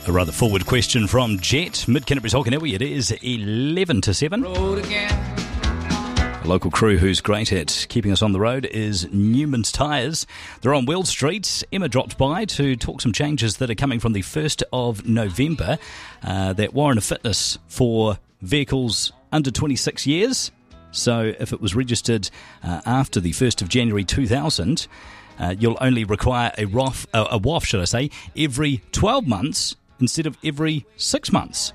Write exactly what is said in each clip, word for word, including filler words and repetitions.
A rather forward question from Jet, Mid-Canterbury's Hokanui. It is eleven to seven. A local crew who's great at keeping us on the road is Newman's Tyres. They're on Will Street. Emma dropped by to talk some changes that are coming from the first of November uh, that warrant a fitness for vehicles under twenty-six years. So if it was registered uh, after the first of January two thousand, uh, you'll only require a W A F, uh, a W A F, should I say, every twelve months instead of every six months.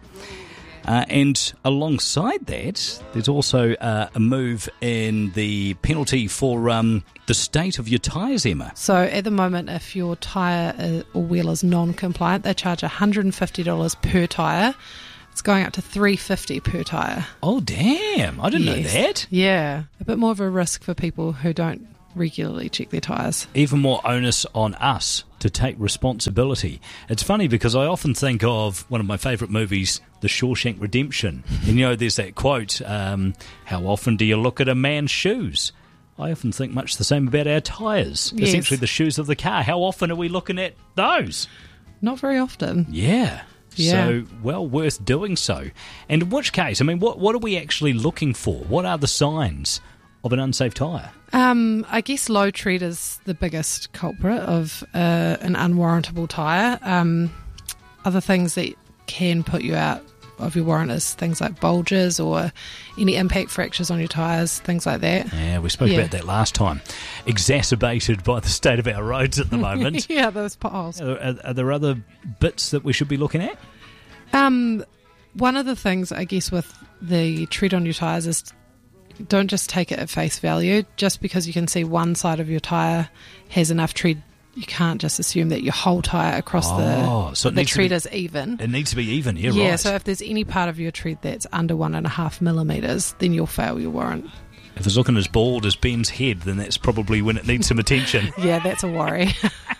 Uh, and alongside that, there's also uh, a move in the penalty for um, the state of your tyres, Emma. So at the moment, if your tyre or wheel is non-compliant, they charge one hundred fifty dollars per tyre. It's going up to three hundred fifty dollars per tyre. Oh, damn. I didn't Yes. know that. Yeah. A bit more of a risk for people who don't regularly check their tyres. Even more onus on us to take responsibility. It's funny because I often think of one of my favourite movies, The Shawshank Redemption. And you know, there's that quote, um, how often do you look at a man's shoes? I often think much the same about our tyres. Yes. Essentially the shoes of the car. How often are we looking at those? Not very often. Yeah. Yeah. So, well, worth doing so. And in which case, I mean, what, what are we actually looking for? What are the signs of an unsafe tyre? Um, I guess low tread is the biggest culprit of uh, an unwarrantable tyre. Um, other things that can put you out of your warrant is things like bulges or any impact fractures on your tyres, things like that. Yeah, we spoke Yeah. about that last time. Exacerbated by the state of our roads at the moment. Yeah, those potholes. Are, are, are there other bits that we should be looking at? Um, one of the things, I guess, with the tread on your tyres is don't just take it at face value. Just because you can see one side of your tyre has enough tread, you can't just assume that your whole tyre across Oh, the, so it the needs to tread be- is even. It needs to be even, yeah, Yeah, right. so if there's any part of your tread that's under one and a half millimetres, then you'll fail your warrant. If it's looking as bald as Ben's head, then that's probably when it needs some attention. Yeah, that's a worry.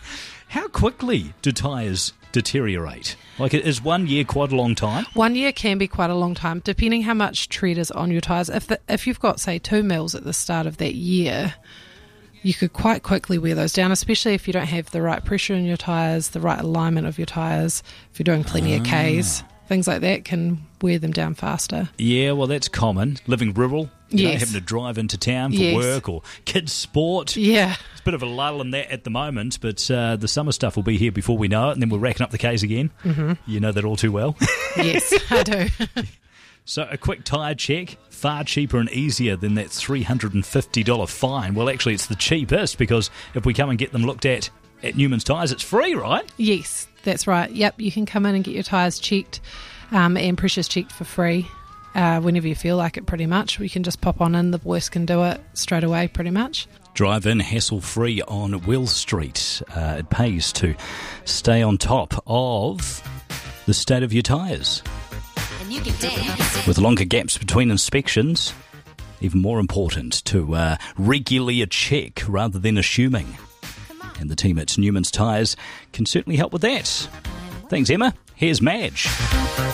How quickly do tyres deteriorate? Like, is one year quite a long time? One year can be quite a long time, depending how much tread is on your tyres. If the, if you've got, say, two mils at the start of that year, you could quite quickly wear those down, especially if you don't have the right pressure in your tyres, the right alignment of your tyres, if you're doing plenty of Ks. Things like that can wear them down faster. Yeah, well, that's common. Living rural, you know, Yes. having to drive into town for Yes. work or kids' sport. Yeah. It's a bit of a lull in that at the moment, but uh, the summer stuff will be here before we know it, and then we're racking up the Ks again. Mm-hmm. You know that all too well. Yes, I do. So a quick tyre check, far cheaper and easier than that three hundred fifty dollars fine. Well, actually, it's the cheapest, because if we come and get them looked at at Newman's Tyres, it's free, right? Yes, that's right. Yep, you can come in and get your tyres checked um, and pressures checked for free uh, whenever you feel like it, pretty much. We can just pop on in, the boys can do it straight away, pretty much. Drive in hassle-free on Will Street. Uh, it pays to stay on top of the state of your tyres. And you can dance. With longer gaps between inspections, even more important to uh, regularly check rather than assuming. And the team at Newman's Tyres can certainly help with that. Thanks, Emma. Here's Madge.